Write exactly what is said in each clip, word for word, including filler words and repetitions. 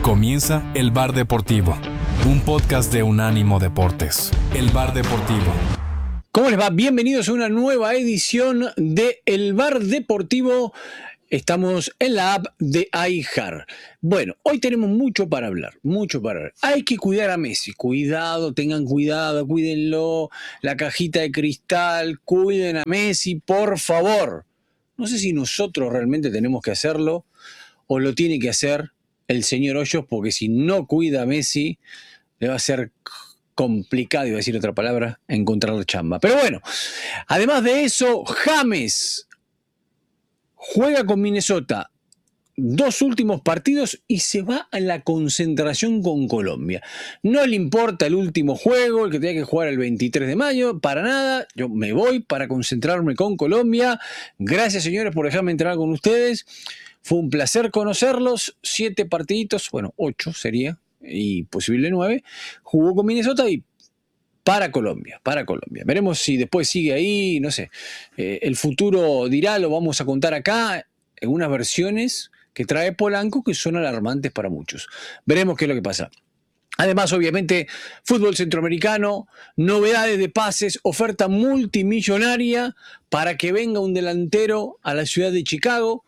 Comienza El Bar Deportivo, un podcast de Unánimo Deportes. El Bar Deportivo. ¿Cómo les va? Bienvenidos a una nueva edición de El Bar Deportivo. Estamos en la app de iHeart. Bueno, hoy tenemos mucho para hablar, mucho para hablar. Hay que cuidar a Messi. Cuidado, tengan cuidado, cuídenlo. La cajita de cristal, cuiden a Messi, por favor. No sé si nosotros realmente tenemos que hacerlo o lo tiene que hacer el señor Hoyos, porque si no cuida a Messi, le va a ser complicado, iba a decir otra palabra, encontrar chamba. Pero bueno, además de eso, James juega con Minnesota dos últimos partidos y se va a la concentración con Colombia. No le importa el último juego, el que tenía que jugar el veintitrés de mayo, para nada. Yo me voy para concentrarme con Colombia. Gracias, señores, por dejarme entrar con ustedes. Fue un placer conocerlos. Siete partiditos, bueno, ocho sería, y posible nueve. Jugó con Minnesota y para Colombia, para Colombia. Veremos si después sigue ahí, no sé. Eh, el futuro dirá, lo vamos a contar acá en unas versiones que trae Polanco que son alarmantes para muchos. Veremos qué es lo que pasa. Además, obviamente, fútbol centroamericano, novedades de pases, oferta multimillonaria para que venga un delantero a la ciudad de Chicago.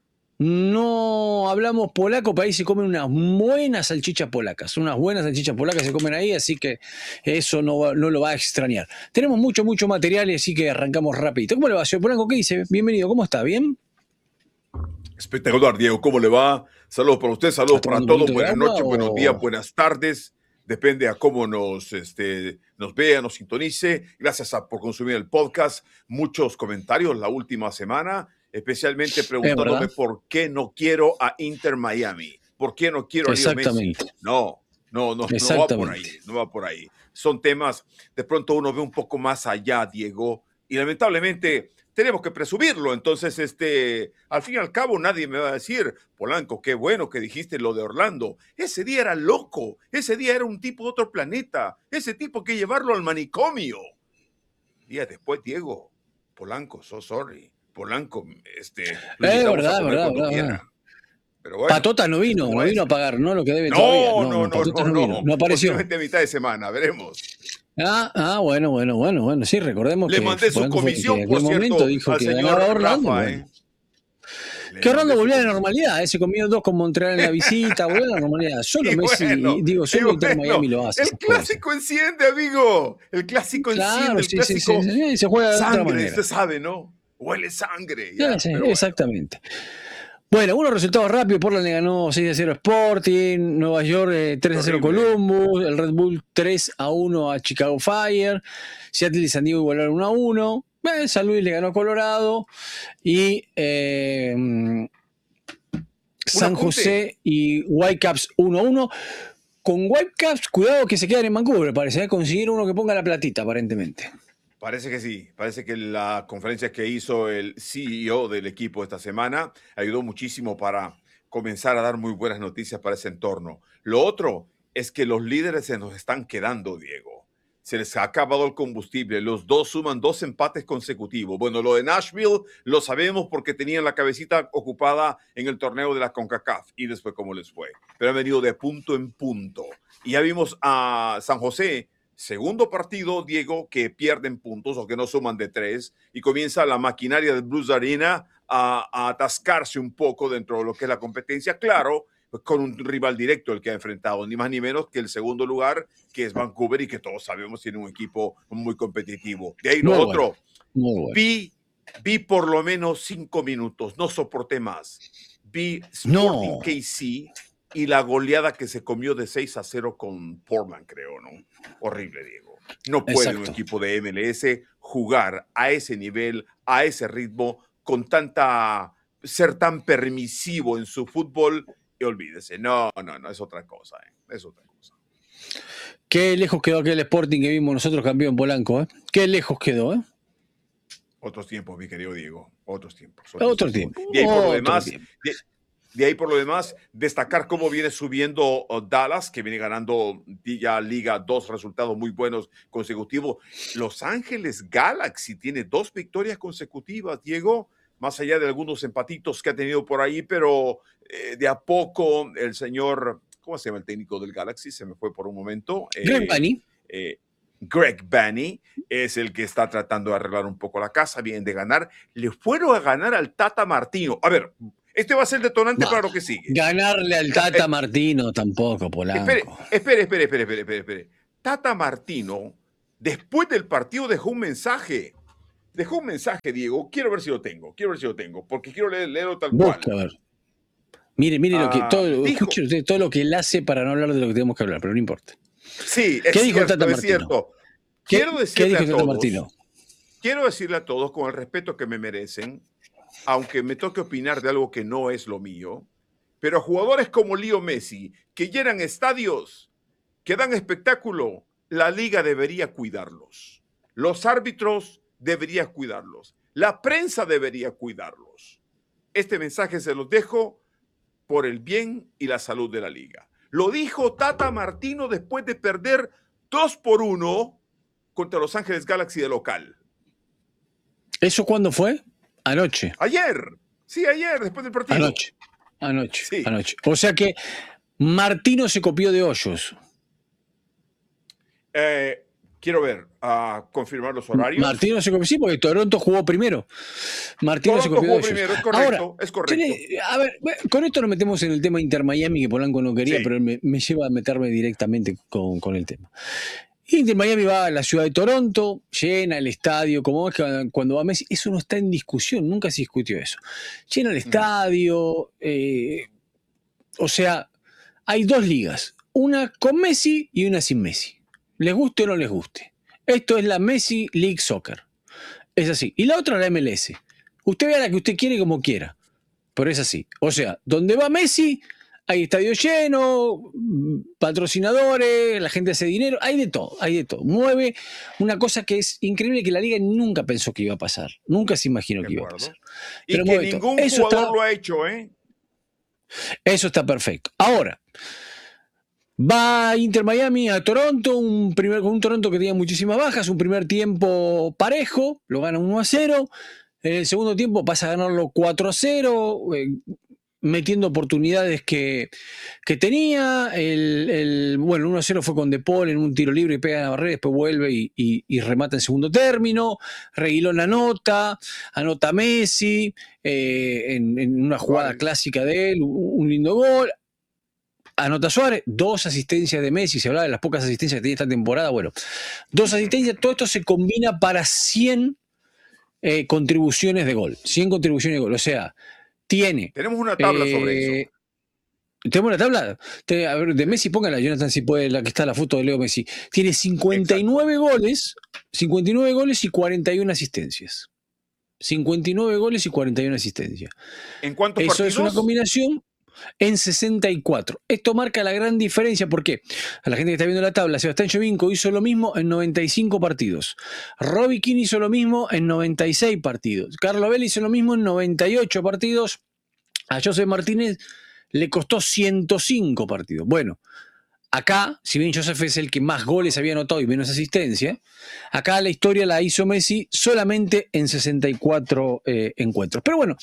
No hablamos polaco, pero ahí se comen unas buenas salchichas polacas. Unas buenas salchichas polacas se comen ahí, así que eso no, no lo va a extrañar. Tenemos mucho, mucho material, así que arrancamos rapidito. ¿Cómo le va, señor Polanco? ¿Qué dice? Bienvenido, ¿cómo está? ¿Bien? Espectacular, Diego. ¿Cómo le va? Saludos para usted, saludos para todos. Buenas noches, o... buenos días, buenas tardes. Depende a cómo nos, este, nos vea, nos sintonice. Gracias a, por consumir el podcast. Muchos comentarios la última semana, especialmente preguntándome por qué no quiero a Inter Miami. ¿Por qué no quiero a Leo Messi? No, no, no, no va por ahí. No va por ahí. Son temas, de pronto uno ve un poco más allá, Diego, y lamentablemente tenemos que presumirlo. Entonces, este, al fin y al cabo, nadie me va a decir, Polanco, qué bueno que dijiste lo de Orlando. Ese día era loco. Ese día era un tipo de otro planeta. Ese tipo hay que llevarlo al manicomio. Días después, Diego, Polanco, so sorry. Polanco, este, lo eh, verdad, verdad, verdad, verdad. Pero bueno, Patota no vino, no vino a pagar, ¿no? Lo que debe no, todavía. No, no, no, Patota no, no, vino, no. no apareció. Posiblemente a mitad de semana, veremos. Ah, ah, bueno, bueno, bueno, bueno, sí, recordemos Le que... Le mandé su comisión, que por cierto, dijo al que señor Orlando, Rafa, bueno. ¿eh? Que Orlando volvió a la normalidad, ¿eh? Se comió dos con Montreal en la visita, volvió a la normalidad. Solo y Messi, bueno, digo, solo y Inter bueno, Miami lo hace. El clásico cosas. Enciende, amigo. El clásico claro, enciende, el sí, clásico sí, sí, sí, se juega de sangre, otra manera. usted sabe, ¿no? Huele sangre. Ya, sí, pero exactamente. Bueno. Bueno, unos resultados rápidos. Portland le ganó seis a cero a Sporting, Nueva York eh, tres a cero Columbus, el Red Bull tres a uno a Chicago Fire, Seattle y San Diego igualaron uno a uno, eh, San Luis le ganó a Colorado y eh, San José y Whitecaps uno a uno. Con Whitecaps, cuidado que se quedan en Vancouver, parece, ¿eh? Consiguieron uno que ponga la platita, aparentemente. Parece que sí, parece que la conferencia que hizo el C E O del equipo esta semana ayudó muchísimo para comenzar a dar muy buenas noticias para ese entorno. Lo otro es que los líderes se nos están quedando, Diego. Se les ha acabado el combustible. Los dos suman dos empates consecutivos. Bueno, lo de Nashville lo sabemos porque tenían la cabecita ocupada en el torneo de la CONCACAF y después cómo les fue. Pero han venido de punto en punto. Y ya vimos a San José, segundo partido, Diego, que pierden puntos o que no suman de tres y comienza la maquinaria del Blues Arena a, a atascarse un poco dentro de lo que es la competencia. Claro, con un rival directo el que ha enfrentado, ni más ni menos que el segundo lugar, que es Vancouver y que todos sabemos tiene un equipo muy competitivo. De ahí lo muy otro, bueno, muy bueno. vi, vi por lo menos cinco minutos, no soporté más. Vi Sporting no. K C y la goleada que se comió de seis a cero con Portland, creo, ¿no? Horrible, Diego. No puede Exacto. un equipo de M L S jugar a ese nivel, a ese ritmo, con tanta, ser tan permisivo en su fútbol. Y olvídese, no, no, no, es otra cosa, ¿eh? Es otra cosa. Qué lejos quedó aquel Sporting que vimos nosotros campeón Polanco, ¿eh? Qué lejos quedó, ¿eh? Otros tiempos, mi querido Diego, otros tiempos. Otros Otro tiempo. De ahí por Otro lo demás, tiempo. de, de ahí por lo demás, destacar cómo viene subiendo uh, Dallas, que viene ganando ya Liga dos resultados muy buenos consecutivos. Los Ángeles Galaxy tiene dos victorias consecutivas, Diego, más allá de algunos empatitos que ha tenido por ahí, pero eh, de a poco el señor ¿cómo se llama el técnico del Galaxy? Se me fue por un momento. Greg Eh, Vanney. eh, Greg Vanney es el que está tratando de arreglar un poco la casa, vienen de ganar. Le fueron a ganar al Tata Martino. A ver, este va a ser el detonante Bah, para lo que sigue. Ganarle al Tata Martino tampoco, Polanco. Espere, espere, espere, espere, espere, espere, espere. Tata Martino, después del partido, dejó un mensaje. Dejó un mensaje, Diego. Quiero ver si lo tengo. Quiero ver si lo tengo. Porque quiero leer, leerlo tal cual. Busca, a ver. Mire, mire lo que, Ah, todo, dijo- escuche usted todo lo que él hace para no hablar de lo que tenemos que hablar, pero no importa. Sí, es ¿Qué dijo cierto, Tata es Martino? cierto. ¿Qué, Quiero ¿qué decirle dijo a Tata todos, Martino? quiero decirle a todos, con el respeto que me merecen, aunque me toque opinar de algo que no es lo mío, pero jugadores como Leo Messi, que llenan estadios, que dan espectáculo, la liga debería cuidarlos. Los árbitros deberían cuidarlos. La prensa debería cuidarlos. Este mensaje se los dejo por el bien y la salud de la liga. Lo dijo Tata Martino después de perder dos por uno contra Los Ángeles Galaxy de local. ¿Eso cuándo fue? Anoche. Ayer. Sí, ayer, después del partido. Anoche. Anoche. Sí. Anoche. O sea que Martino se copió de Hoyos. Eh, quiero ver, a confirmar los horarios. Martino se copió, sí, porque Toronto jugó primero. Martino se Toronto copió de jugó Hoyos. primero, es correcto, Ahora, es correcto. tiene- a ver, con esto nos metemos en el tema Inter Miami que Polanco no quería, Sí. pero me, me lleva a meterme directamente con, con el tema. Inter Miami va a la ciudad de Toronto, llena el estadio, como es que cuando va Messi, eso no está en discusión, nunca se discutió eso. Llena el estadio, eh, o sea, hay dos ligas, una con Messi y una sin Messi. Les guste o no les guste. Esto es la Messi League Soccer. Es así. Y la otra la M L S. Usted vea la que usted quiere como quiera, pero es así. O sea, donde va Messi, hay estadio lleno, patrocinadores, la gente hace dinero, hay de todo, hay de todo. Mueve una cosa que es increíble que la liga nunca pensó que iba a pasar. Nunca se imaginó De que iba a acuerdo. pasar. Y Pero que mueve todo. ningún Eso jugador está- lo ha hecho, ¿eh? Eso está perfecto. Ahora, va Inter Miami a Toronto, un primer, con un Toronto que tenía muchísimas bajas, un primer tiempo parejo, lo gana uno a cero. En el segundo tiempo pasa a ganarlo cuatro a cero, eh, metiendo oportunidades que, que tenía. El, el, bueno, el uno a cero fue con De Paul en un tiro libre y pega en la barrera, después vuelve y, y, y remata en segundo término. Reguilón anota, anota Messi eh, en, en una jugada Suárez. clásica de él, un, un lindo gol. Anota Suárez, dos asistencias de Messi, se hablaba de las pocas asistencias que tenía esta temporada, bueno, dos asistencias, todo esto se combina para cien eh, contribuciones de gol, cien contribuciones de gol, o sea, tiene... Tenemos una tabla sobre eh, eso. Tenemos una tabla, Te- a ver, de Messi, póngala, Jonathan, si puede, la que está la foto de Leo Messi, tiene cincuenta y nueve goles, cincuenta y nueve goles y cuarenta y una asistencias. cincuenta y nueve goles y cuarenta y una asistencias. ¿En cuántos Eso partidos? es una combinación en sesenta y cuatro. Esto marca la gran diferencia porque a la gente que está viendo la tabla, Sebastián Giovinco hizo lo mismo en noventa y cinco partidos. Robbie Keane hizo lo mismo en noventa y seis partidos. Carlo Vela hizo lo mismo en noventa y ocho partidos. A José Martínez le costó ciento cinco partidos. Bueno, acá, si bien Joseph es el que más goles había anotado y menos asistencia, acá la historia la hizo Messi solamente en sesenta y cuatro eh, encuentros. Pero bueno,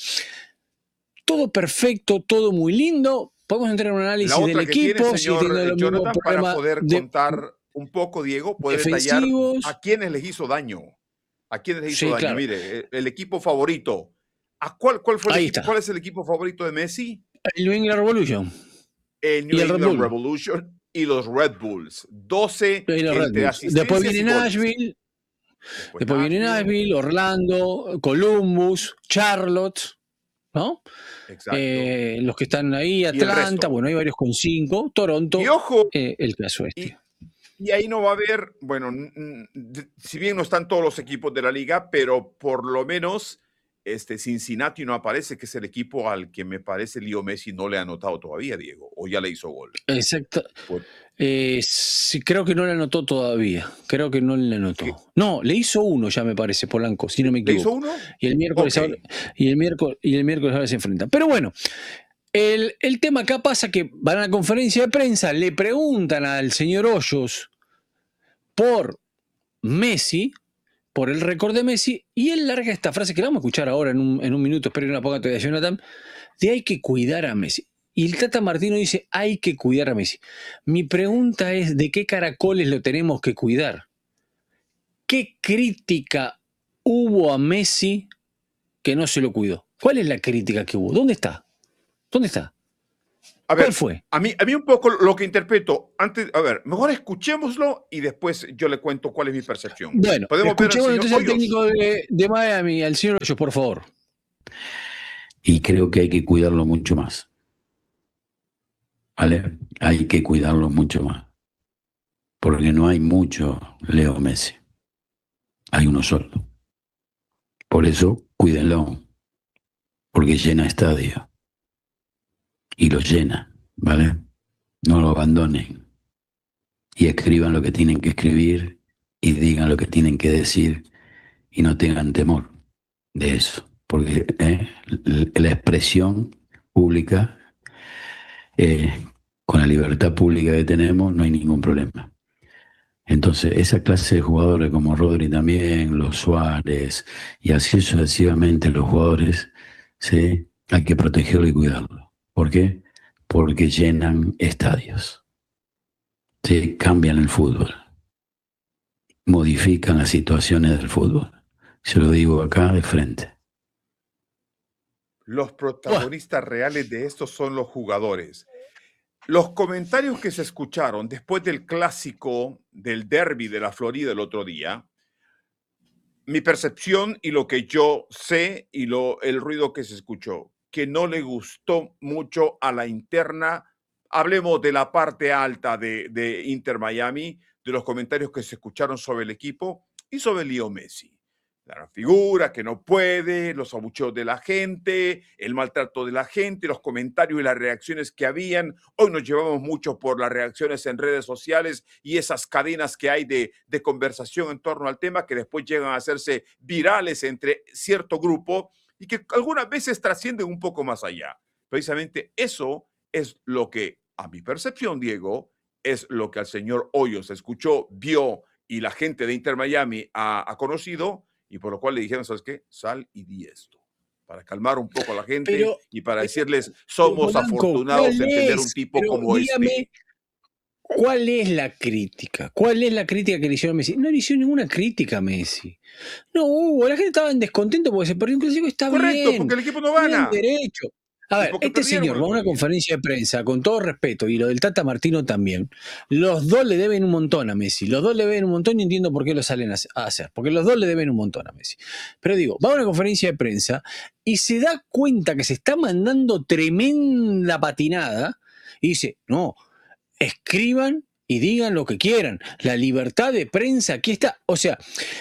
todo perfecto, todo muy lindo. Podemos entrar en un análisis La otra del que equipo, tiene, si señor tiene los mismos Jonathan, para problemas poder de- contar un poco, Diego, puede detallar defensivos. a quiénes les hizo daño. A quiénes les hizo Sí, daño. claro. Mire, el, el equipo favorito. ¿A cuál, cuál, fue el Ahí equipo- está. ¿Cuál es el equipo favorito de Messi? El New England Revolution. El New Y el Red England Bull. Revolution y los Red Bulls. doce Y los Red entre Bulls. asistencias Después viene y goles. Nashville, Después después viene Nashville, Orlando, Columbus, Charlotte, ¿no? Exacto. Eh, los que están ahí, el resto. Atlanta, bueno, hay varios con cinco, Toronto, y ojo, eh, el caso este. y ahí no va a haber, bueno, n- n- d- si bien no están todos los equipos de la liga, pero por lo menos este Cincinnati no aparece, que es el equipo al que me parece Leo Messi no le ha anotado todavía, Diego, o ya le hizo gol. Exacto. Por- Eh, sí, creo que no le anotó todavía. Creo que no le anotó. ¿Qué? No, le hizo uno ya, me parece, Polanco, si no me ¿Le hizo equivoco. uno? Y el miércoles, Ok. ahora, y el miércoles, y el miércoles ahora se enfrentan. Pero bueno, el, el tema acá pasa que van a la conferencia de prensa, le preguntan al señor Hoyos por Messi, por el récord de Messi, y él larga esta frase que la vamos a escuchar ahora en un, en un minuto, espero que no la ponga todavía Jonathan, de hay que cuidar a Messi. Y el Tata Martino dice, hay que cuidar a Messi. Mi pregunta es, ¿de qué caracoles lo tenemos que cuidar? ¿Qué crítica hubo a Messi que no se lo cuidó? ¿Cuál es la crítica que hubo? ¿Dónde está? ¿Dónde está? A ver, ¿Cuál fue? A mí, a mí un poco lo que interpreto, antes, a ver, mejor escuchémoslo y después yo le cuento cuál es mi percepción. Bueno, Podemos ver al escuchemos señor entonces al Hoyos. técnico de, de Miami, al señor Hoyos, por favor. Y creo que hay que cuidarlo mucho más. ¿Vale? Hay que cuidarlo mucho más. Porque no hay mucho Leo Messi. Hay uno solo. Por eso, cuídenlo. Porque llena estadio. Y lo llena, ¿vale? No lo abandonen. Y escriban lo que tienen que escribir y digan lo que tienen que decir y no tengan temor de eso. Porque eh, la expresión pública, eh, con la libertad pública que tenemos, no hay ningún problema. Entonces, esa clase de jugadores como Rodri también, los Suárez, y así sucesivamente los jugadores, ¿sí? Hay que protegerlo y cuidarlo. ¿Por qué? Porque llenan estadios. ¿Sí? Cambian el fútbol. Modifican las situaciones del fútbol. Se lo digo acá de frente. Los protagonistas reales de esto son los jugadores. Los comentarios que se escucharon después del clásico del derbi de la Florida el otro día, mi percepción y lo que yo sé y lo, el ruido que se escuchó, que no le gustó mucho a la interna, hablemos de la parte alta de, de Inter Miami, de los comentarios que se escucharon sobre el equipo y sobre Leo Messi. La figura que no puede, los abucheos de la gente, el maltrato de la gente, los comentarios y las reacciones que habían. Hoy nos llevamos mucho por las reacciones en redes sociales y esas cadenas que hay de, de conversación en torno al tema que después llegan a hacerse virales entre cierto grupo y que algunas veces trascienden un poco más allá. Precisamente eso es lo que, a mi percepción, Diego, es lo que al señor Hoyos escuchó, vio y la gente de Inter Miami ha, ha conocido. Y por lo cual le dijeron, ¿sabes qué? Sal y di esto. Para calmar un poco a la gente pero, y para decirles, somos Blanco, afortunados en tener un tipo pero como dígame, este. ¿Cuál es la crítica? ¿Cuál es la crítica que le hicieron a Messi? No le hicieron ninguna crítica a Messi. No hubo, la gente estaba en descontento porque se perdió un clásico, está Correcto, bien. Correcto, porque el equipo no gana. Derecho. A ver, este señor va a una conferencia de prensa, con todo respeto, y lo del Tata Martino también, los dos le deben un montón a Messi, los dos le deben un montón y entiendo por qué lo salen a hacer, porque los dos le deben un montón a Messi. Pero digo, va a una conferencia de prensa y se da cuenta que se está mandando tremenda patinada y dice, no, escriban y digan lo que quieran, la libertad de prensa, aquí está. O sea,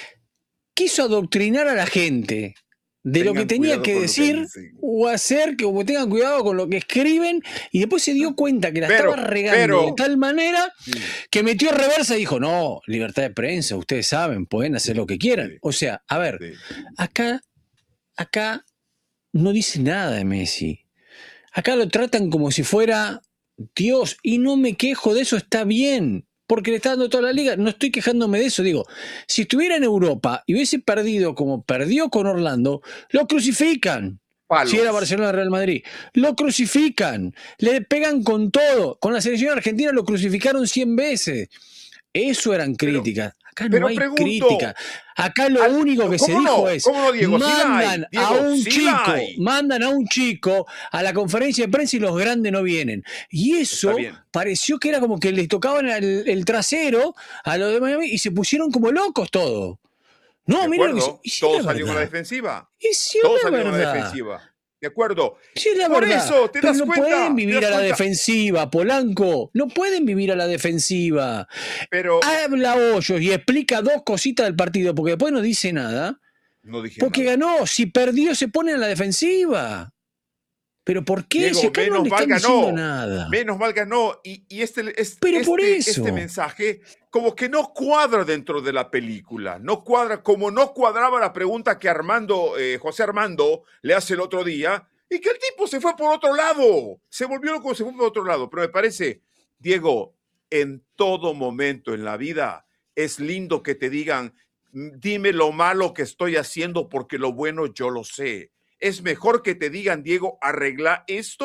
quiso adoctrinar a la gente de tengan lo que tenía que decir que o hacer, que como tengan cuidado con lo que escriben, y después se dio cuenta que la pero, estaba regando pero, de tal manera sí. que metió reversa y dijo, no, libertad de prensa, ustedes saben, pueden hacer lo que quieran. Sí. O sea, a ver, sí. acá, acá no dice nada de Messi. Acá lo tratan como si fuera Dios, y no me quejo de eso, está bien. Porque le está dando toda la liga, no estoy quejándome de eso, digo, si estuviera en Europa y hubiese perdido como perdió con Orlando, lo crucifican. Palos. Si era Barcelona Real Madrid, lo crucifican, le pegan con todo, con la selección argentina lo crucificaron cien veces, eso eran críticas. Pero, acá no pero hay pregunto, crítica, acá lo al, único que se no? dijo es, no, Diego, mandan sí Diego, a un sí chico, mandan a un chico a la conferencia de prensa y los grandes no vienen. Y eso pareció que era como que les tocaban el, el trasero a los de Miami y se pusieron como locos todos. No, mira lo que hizo. Y todos salieron a la defensiva. Y sí, todos la salieron verdad. a la defensiva. De acuerdo. Sí, la Por verdad. eso, ¿te Pero das no cuenta? pueden vivir a la cuenta? defensiva, Polanco. No pueden vivir a la defensiva. Pero habla Hoyos y explica dos cositas del partido, porque después no dice nada. No dije porque nada. ganó. Si perdió, se pone a la defensiva. ¿Pero por qué? Diego, si acá menos no le mal están ganó. diciendo nada. Menos mal ganó. Y, y este, este, Pero este, por eso. este mensaje como que no cuadra dentro de la película. No cuadra, como no cuadraba la pregunta que Armando, eh, José Armando le hace el otro día, y que el tipo se fue por otro lado. Se volvió loco, se fue por otro lado. Pero me parece, Diego, en todo momento en la vida es lindo que te digan, dime lo malo que estoy haciendo porque lo bueno yo lo sé. Es mejor que te digan, Diego, arregla esto,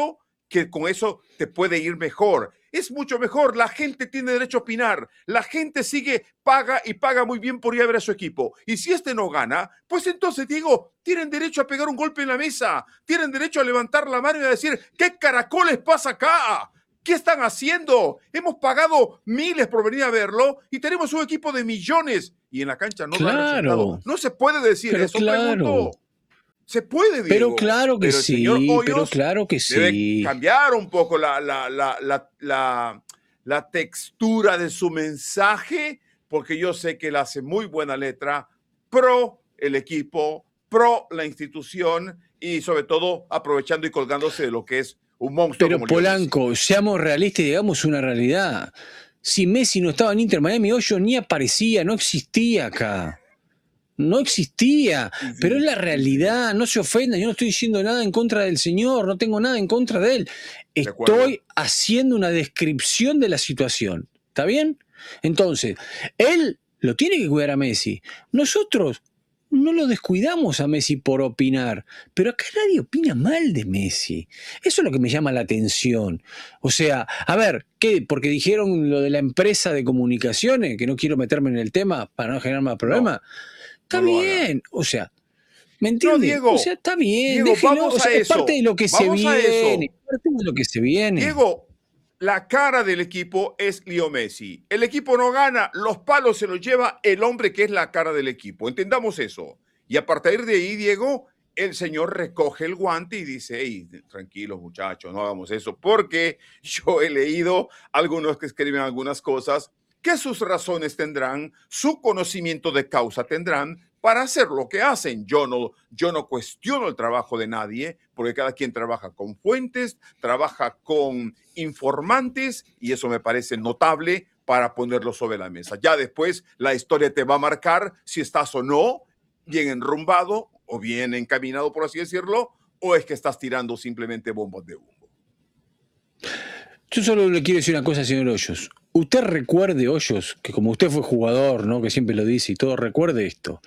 que con eso te puede ir mejor. Es mucho mejor. La gente tiene derecho a opinar. La gente sigue, paga y paga muy bien por ir a ver a su equipo. Y si este no gana, pues entonces, Diego, tienen derecho a pegar un golpe en la mesa. Tienen derecho a levantar la mano y a decir, ¿qué caracoles pasa acá? ¿Qué están haciendo? Hemos pagado miles por venir a verlo y tenemos un equipo de millones. Y en la cancha no da resultado. No se puede decir pero eso, claro. pregunto. Se puede, Diego. Pero claro que pero el sí, señor Hoyos pero claro que debe sí. cambiar un poco la, la, la, la, la, la textura de su mensaje, porque yo sé que él hace muy buena letra pro el equipo, pro la institución y sobre todo aprovechando y colgándose de lo que es un monstruo. Pero como Polanco, seamos realistas y digamos una realidad. Si Messi no estaba en Inter Miami, Hoyos ni aparecía, no existía acá. No existía, sí, pero es la realidad, no se ofenda, yo no estoy diciendo nada en contra del señor, no tengo nada en contra de él. Estoy haciendo una descripción de la situación, ¿está bien? Entonces, él lo tiene que cuidar a Messi. Nosotros no lo descuidamos a Messi por opinar, pero acá nadie opina mal de Messi. Eso es lo que me llama la atención. O sea, a ver, ¿qué? Porque dijeron lo de la empresa de comunicaciones, que no quiero meterme en el tema para no generar más problemas. No. Está no bien, o sea, ¿me entiendes? No, Diego, o sea, está bien, Diego, déjelo, vamos o sea, a es eso. parte de lo que vamos se viene, parte de lo que se viene. Diego, la cara del equipo es Leo Messi. El equipo no gana, los palos se los lleva el hombre que es la cara del equipo. Entendamos eso. Y a partir de ahí, Diego, el señor recoge el guante y dice, hey, tranquilos muchachos, no hagamos eso, porque yo he leído algunos que escriben algunas cosas que sus razones tendrán, su conocimiento de causa tendrán para hacer lo que hacen. Yo no, yo no cuestiono el trabajo de nadie, porque cada quien trabaja con fuentes, trabaja con informantes, y eso me parece notable para ponerlo sobre la mesa. Ya después la historia te va a marcar si estás o no bien enrumbado o bien encaminado, por así decirlo, o es que estás tirando simplemente bombas de humo. Yo solo le quiero decir una cosa, señor Hoyos. Usted recuerde, Hoyos, que como usted fue jugador, ¿no? Que siempre lo dice y todo, recuerde esto.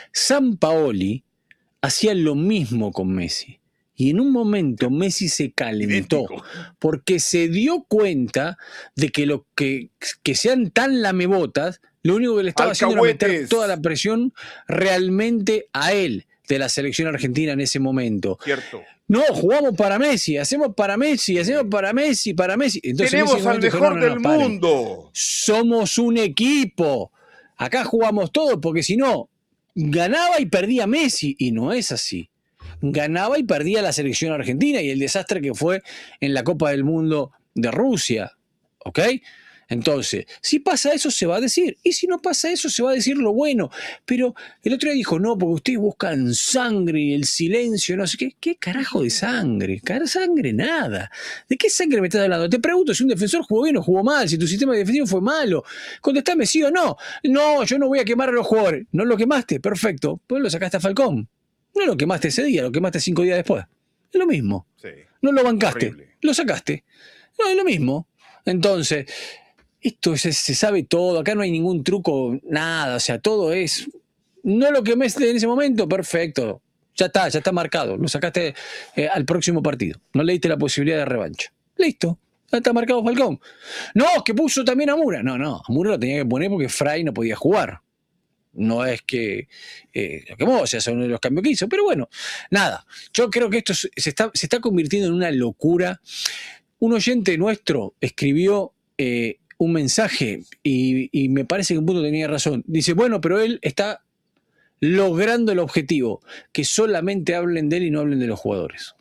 Sampaoli hacía lo mismo con Messi. Y en un momento Messi se calentó. Idéntico. Porque se dio cuenta de que lo que, que sean tan lamebotas, lo único que le estaba haciendo era meter toda la presión realmente a él de la selección argentina en ese momento. Cierto. No, jugamos para Messi, hacemos para Messi, hacemos para Messi, para Messi. Entonces, tenemos al mejor no, no, del no, mundo. Somos un equipo. Acá jugamos todos, porque si no, ganaba y perdía Messi. Y no es así. Ganaba y perdía la selección argentina y el desastre que fue en la Copa del Mundo de Rusia. ¿Ok? Entonces, si pasa eso, se va a decir. Y si no pasa eso, se va a decir lo bueno. Pero el otro día dijo, no, porque ustedes buscan sangre y el silencio, no sé qué. ¿Qué carajo de sangre? ¿Qué sangre? Nada. ¿De qué sangre me estás hablando? Te pregunto si un defensor jugó bien o jugó mal, si tu sistema defensivo fue malo. Contestame sí o no. No, yo no voy a quemar a los jugadores. ¿No lo quemaste? Perfecto. Pues lo sacaste a Falcón. No lo quemaste ese día, lo quemaste cinco días después. Es lo mismo. Sí. No lo bancaste. Horrible. Lo sacaste. No, es lo mismo. Entonces... Esto se, se sabe todo, acá no hay ningún truco, nada, o sea, todo es... No lo que me en ese momento, perfecto, ya está, ya está marcado, lo sacaste eh, al próximo partido, no le diste la posibilidad de revancha. Listo, ya está marcado Falcón. No, que puso también a Mura. No, no, a Mura lo tenía que poner porque Fray no podía jugar. No es que eh, lo quemó, o sea, son uno de los cambios que hizo, pero bueno, nada, yo creo que esto se está, se está convirtiendo en una locura. Un oyente nuestro escribió... Eh, un mensaje y, y me parece que un punto tenía razón. Dice, bueno, pero él está logrando el objetivo, que solamente hablen de él y no hablen de los jugadores.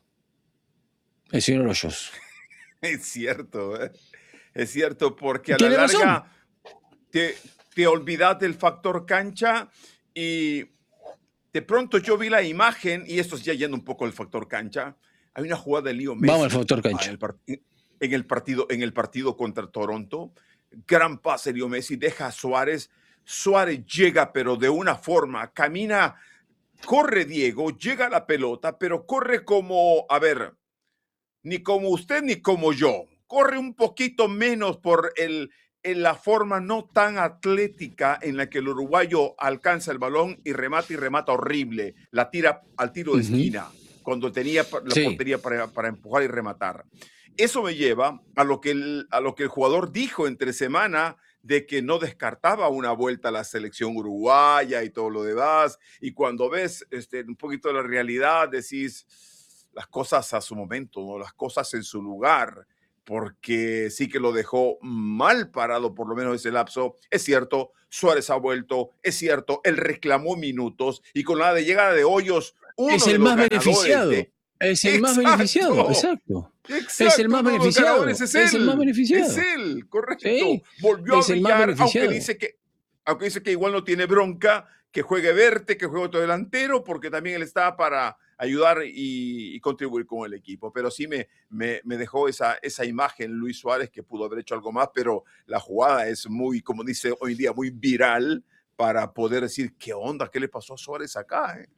El señor Hoyos. Es cierto, ¿eh? Es cierto, porque a la larga te, te olvidas del factor cancha y de pronto yo vi la imagen, y esto es ya yendo un poco del factor cancha, hay una jugada de Leo Messi. Vamos al factor cancha. En el partido. En el, partido, en el partido contra Toronto, gran pase Leo Messi, deja a Suárez, Suárez llega pero de una forma, camina, corre Diego, llega a la pelota, pero corre como, a ver, ni como usted ni como yo, corre un poquito menos por el, en la forma no tan atlética en la que el uruguayo alcanza el balón y remata y remata horrible, la tira al tiro de esquina, uh-huh. cuando tenía la sí. portería para, para empujar y rematar. Eso me lleva a lo que el, a lo que el jugador dijo entre semana de que no descartaba una vuelta a la selección uruguaya y todo lo demás. Y cuando ves este, un poquito de la realidad, decís las cosas a su momento, ¿no? Las cosas en su lugar, porque sí que lo dejó mal parado, por lo menos ese lapso. Es cierto, Suárez ha vuelto, es cierto, él reclamó minutos y con la de llegada de Hoyos, uno Es de el los más ganadores beneficiado. de... Es el más Exacto. beneficiado, exacto. Exacto, Es el más uno de los beneficiado. ganadores es Es el más él, beneficiado. es él, correcto. Sí, Volvió a es el más brillar, aunque beneficiado. dice que, aunque dice que igual no tiene bronca, que juegue Verte, que juegue otro delantero, porque también él está para ayudar y, y contribuir con el equipo. Pero sí me, me, me dejó esa, esa imagen Luis Suárez, que pudo haber hecho algo más, pero la jugada es muy, como dice hoy en día, muy viral para poder decir, ¿qué onda? ¿Qué le pasó a Suárez acá? eh?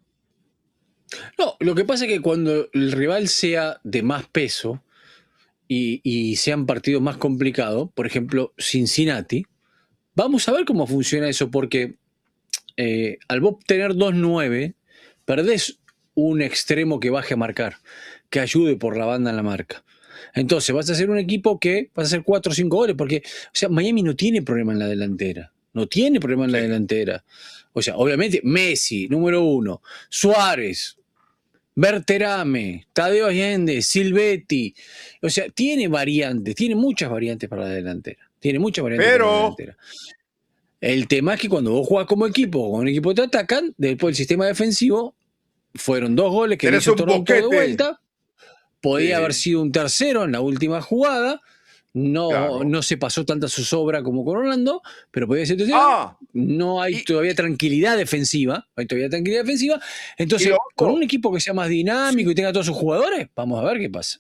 No, lo que pasa es que cuando el rival sea de más peso y, y sean partidos más complicados, por ejemplo, Cincinnati, vamos a ver cómo funciona eso, porque eh, al vos tener dos nueve, perdés un extremo que baje a marcar, que ayude por la banda en la marca. Entonces vas a hacer un equipo que vas a hacer cuatro o cinco goles, porque, o sea, Miami no tiene problema en la delantera. No tiene problema en la Sí. delantera. O sea, obviamente, Messi, número uno, Suárez, Berterame, Tadeo Allende, Silvetti. O sea, tiene variantes, tiene muchas variantes para la delantera. Tiene muchas variantes Pero... para la delantera. El tema es que cuando vos jugás como equipo, con un equipo que te atacan, después el sistema defensivo, fueron dos goles que le Tenés hizo un Toronto de boquete. vuelta. Podía Sí. haber sido un tercero en la última jugada. No, Claro. no se pasó tanta zozobra como con Orlando, pero podía ser tercero. Ah, No hay y- todavía tranquilidad defensiva. Hay todavía tranquilidad defensiva. Entonces, Y lo otro- con un equipo que sea más dinámico y tenga todos sus jugadores, vamos a ver qué pasa.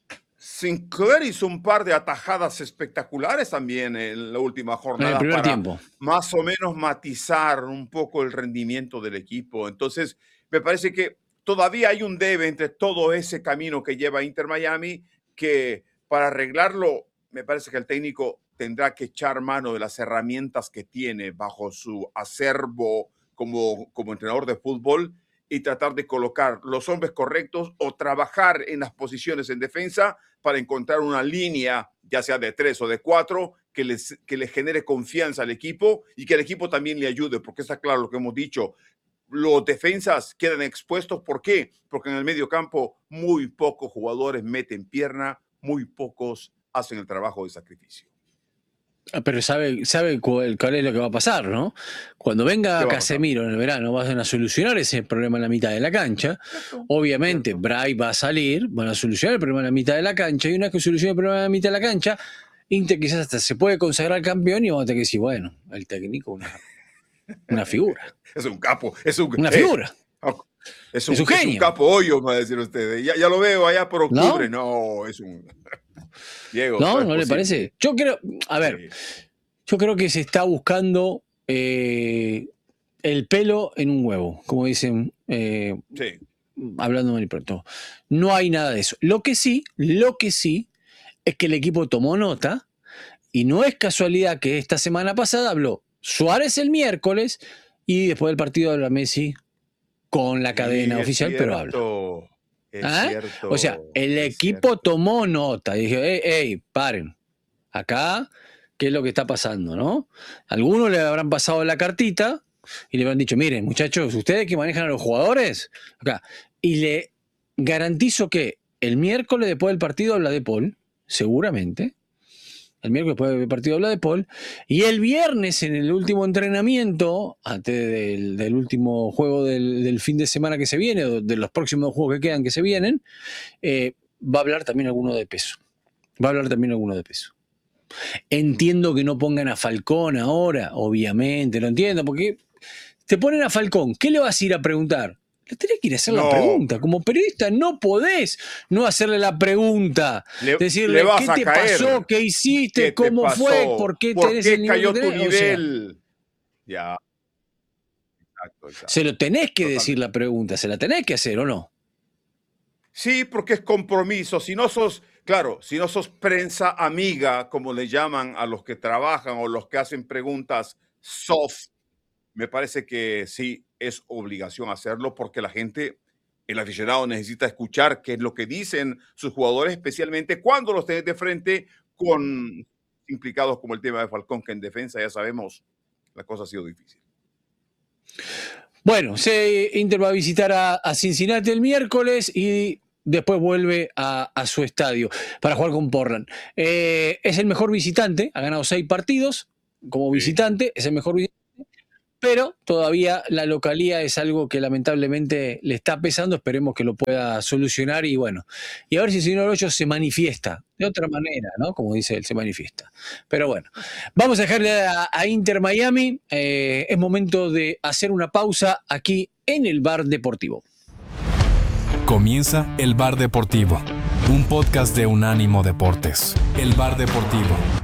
Sinclair hizo un par de atajadas espectaculares también en la última En jornada el primer para tiempo. más o menos matizar un poco el rendimiento del equipo. Entonces, me parece que todavía hay un debe entre todo ese camino que lleva Inter Miami, que para arreglarlo, me parece que el técnico tendrá que echar mano de las herramientas que tiene bajo su acervo como, como entrenador de fútbol y tratar de colocar los hombres correctos o trabajar en las posiciones en defensa para encontrar una línea, ya sea de tres o de cuatro, que les, que le genere confianza al equipo y que el equipo también le ayude, porque está claro lo que hemos dicho. Los defensas quedan expuestos. ¿Por qué? Porque en el medio campo muy pocos jugadores meten pierna, muy pocos hacen el trabajo de sacrificio. Pero sabe, sabe cuál, cuál es lo que va a pasar, ¿no? Cuando ¿Qué venga va a pasar? Casemiro en el verano, van a solucionar ese problema en la mitad de la cancha. Obviamente, Cierto. Bray va a salir, van a solucionar el problema en la mitad de la cancha, y una vez que solucione el problema en la mitad de la cancha, Inter quizás hasta se puede consagrar campeón y vamos a tener que decir, bueno, el técnico, una, una figura. Es un capo. Es un, Una eh, figura. Es un, Es un es un genio. capo hoyo, me va a decir ustedes. Ya, ya lo veo allá por ¿No? octubre. No, es un... Diego, ¿No? es ¿No le posible. parece? Yo creo, a ver, Sí. yo creo que se está buscando eh, el pelo en un huevo, como dicen, eh, Sí. hablando mal y pronto. No hay nada de eso. Lo que sí, lo que sí, es que el equipo tomó nota, y no es casualidad que esta semana pasada habló Suárez el miércoles, y después del partido habla Messi con la cadena Sí, es oficial, pero habla. cierto, Es ¿Ah? cierto. O sea, el es equipo cierto. tomó nota y dije, hey, hey, paren. Acá, ¿qué es lo que está pasando, no? Algunos le habrán pasado la cartita y le habrán dicho, miren, muchachos, ustedes que manejan a los jugadores, acá. Y le garantizo que el miércoles después del partido habla de Paul, seguramente. El miércoles después del partido habla de Paul. Y el viernes, en el último entrenamiento, antes del, del último juego del, del fin de semana que se viene, o de los próximos juegos que quedan que se vienen, eh, va a hablar también alguno de peso. Va a hablar también alguno de peso. Entiendo que no pongan a Falcón ahora, obviamente, lo entiendo, porque te ponen a Falcón, ¿qué le vas a ir a preguntar? Le tenés que ir a hacer No. la pregunta. Como periodista no podés no hacerle la pregunta. Le, Decirle, le vas ¿qué a te caer. pasó? ¿Qué hiciste? ¿Qué te ¿Cómo pasó? fue? ¿Por qué ¿Por tenés qué el nivel cayó que tu tenés? O sea, nivel? Ya. Exacto, exacto. se lo tenés que Totalmente. decir la pregunta, se la tenés que hacer, ¿o no? Sí, porque es compromiso. Si no sos, claro, si no sos prensa amiga, como le llaman a los que trabajan o los que hacen preguntas soft, me parece que sí es obligación hacerlo porque la gente El aficionado necesita escuchar qué es lo que dicen sus jugadores, especialmente cuando los tenés de frente con implicados como el tema de Falcón, que en defensa ya sabemos, la cosa ha sido difícil. Bueno, se Inter va a visitar a, a Cincinnati el miércoles y después vuelve a, a su estadio para jugar con Portland. Eh, es el mejor visitante, ha ganado seis partidos como visitante, sí. Es el mejor visitante, pero todavía la localía es algo que lamentablemente le está pesando. Esperemos que lo pueda solucionar y bueno, y a ver si el señor Hoyos se manifiesta de otra manera, ¿no? Como dice él, se manifiesta. Pero bueno, vamos a dejarle a, a Inter Miami. Eh, es momento de hacer una pausa aquí en el Bar Deportivo. Comienza el Bar Deportivo, un podcast de Unánimo Deportes. El Bar Deportivo.